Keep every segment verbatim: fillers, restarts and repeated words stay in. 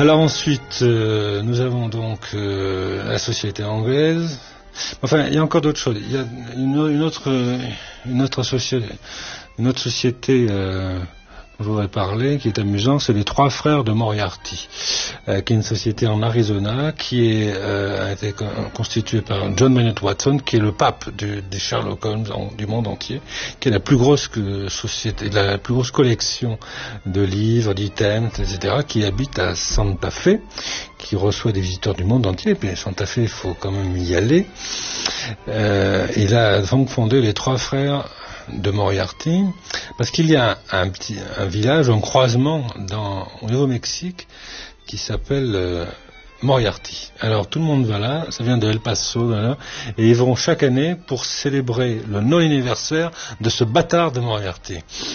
Alors ensuite, euh, nous avons donc euh, la société anglaise. Enfin, il y a encore d'autres choses. Il y a une, une autre, une autre société, une autre société euh, dont je voudrais parler, qui est amusante, c'est les Trois Frères de Moriarty, euh, qui est une société en Arizona, qui est, euh, a été constituée par John Maynard Watson, qui est le pape du, des Sherlock Holmes en, du monde entier, qui est la plus grosse que, société, la plus grosse collection de livres, d'items, et cetera, qui habite à Santa Fe, qui reçoit des visiteurs du monde entier. Et puis Santa Fe, il faut quand même y aller. Euh, il a donc fondé les Trois Frères de Moriarty, parce qu'il y a un, un petit un village, un croisement dans, au Nouveau-Mexique qui s'appelle euh, Moriarty. Alors tout le monde va là, ça vient de El Paso, là, et ils vont chaque année pour célébrer le non-anniversaire de ce bâtard de Moriarty.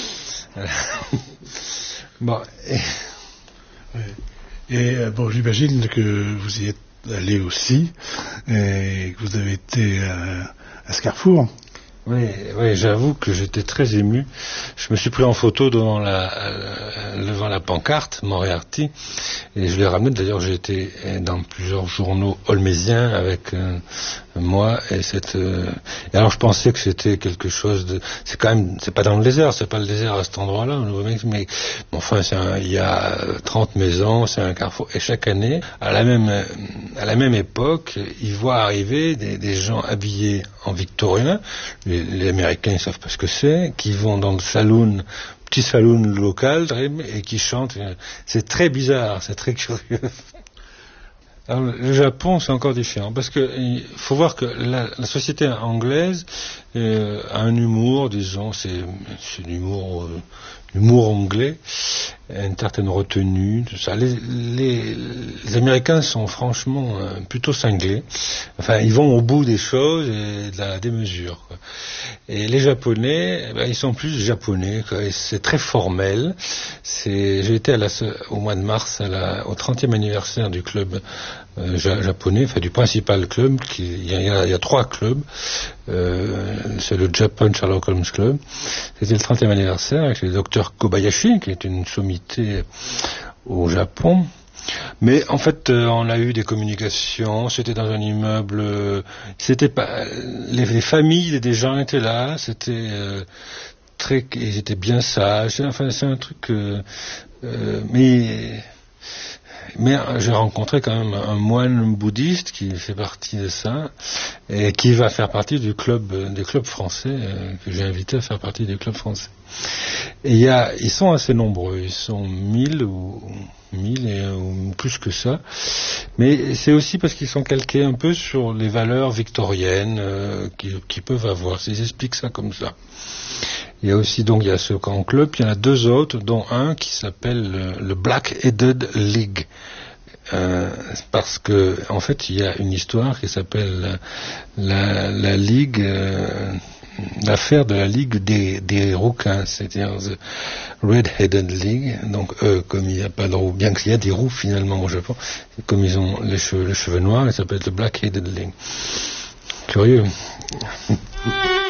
Bon. Et, et euh, bon, j'imagine que vous y êtes allé aussi, et que vous avez été euh, à ce carrefour. Oui, oui, j'avoue que j'étais très ému. Je me suis pris en photo devant la, euh, devant la pancarte Moriarty, et je l'ai ramené. D'ailleurs, j'ai été dans plusieurs journaux holmésiens avec euh, moi et cette. Euh, et alors, je pensais que c'était quelque chose de. C'est quand même, c'est pas dans le désert, c'est pas le désert à cet endroit-là, au Nouveau-Mexique, mais bon, enfin, c'est un, il y a trente maisons, c'est un carrefour, et chaque année, à la même, à la même époque, ils voient arriver des, des gens habillés en victorien. Les, les Américains ne savent pas ce que c'est, qui vont dans le saloon, petit saloon local, et qui chantent. C'est très bizarre, c'est très curieux. Alors, le Japon, c'est encore différent, parce que il faut voir que la, la société anglaise euh, a un humour, disons, c'est, c'est l'humour, euh, l'humour anglais, une certaine retenue, tout ça. Les, les, les Américains sont franchement euh, plutôt cinglés. Enfin, ils vont au bout des choses et de la démesure, quoi. Et les Japonais, eh ben, ils sont plus japonais, quoi. Et c'est très formel. C'est, j'ai été à la, au mois de mars à la, au trentième anniversaire du club euh, japonais, enfin du principal club. Qui, il, y a, il y a trois clubs. Euh, c'est le Japan Sherlock Holmes Club. C'était le trentième anniversaire avec le docteur Kobayashi, qui est une sommité au Japon. Mais en fait, euh, on a eu des communications. C'était dans un immeuble. Euh, c'était pas les, les familles des gens étaient là. C'était euh, très. Ils étaient bien sages. Enfin, c'est un truc. Euh, euh, mais mais j'ai rencontré quand même un moine bouddhiste qui fait partie de ça et qui va faire partie du club des clubs français euh, que j'ai invité à faire partie du club français. Et il y a, ils sont assez nombreux. Ils sont mille ou mille et, ou plus que ça, mais c'est aussi parce qu'ils sont calqués un peu sur les valeurs victoriennes euh, qu'ils, qu'ils peuvent avoir. Ils expliquent ça comme ça. Il y a aussi donc il y a ce grand club, puis il y en a deux autres, dont un qui s'appelle le, le Black-Headed League. Euh, parce que en fait il y a une histoire qui s'appelle la, la, la Ligue, euh, l'affaire de la Ligue des, des rouquins, c'est-à-dire the Red-Headed League. Donc eux, comme il n'y a pas de roux, bien qu'il y a des roux finalement au Japon, comme ils ont les cheveux, les cheveux noirs, ils s'appellent le Black-Headed League. Curieux.